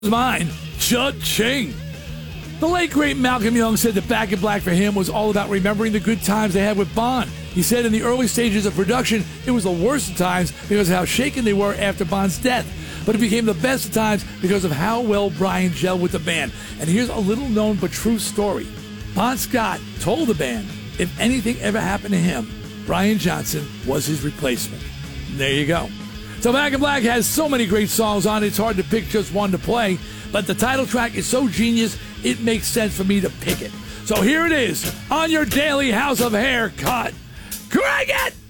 mine, Cha-ching. The late, great Malcolm Young said that Back in Black for him was all about remembering the good times they had with Bond. He said in the early stages of production, it was the worst of times because of how shaken they were after Bond's death. But it became the best of times because of how well Brian gelled with the band. And here's a little-known but true story. Bon Scott told the band if anything ever happened to him, Brian Johnson was his replacement. And there you go. So Back in Black has so many great songs on it, it's hard to pick just one to play. But the title track is so genius, it makes sense for me to pick it. So here it is, on your daily House of Hair cut. Crank it!